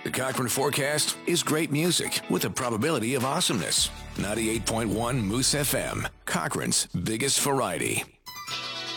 The Cochrane forecast is great music with a probability of awesomeness. 98.1 Moose FM, Cochrane's biggest variety.